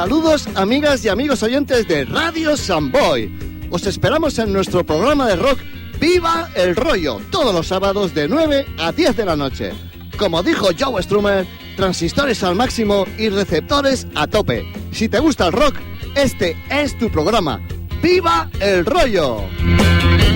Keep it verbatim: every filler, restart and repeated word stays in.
Saludos, amigas y amigos oyentes de Radio Samboy. Os esperamos en nuestro programa de rock Viva el Rollo, todos los sábados de nueve a diez de la noche. Como dijo Joe Strummer, transistores al máximo y receptores a tope. Si te gusta el rock, este es tu programa. ¡Viva el Rollo!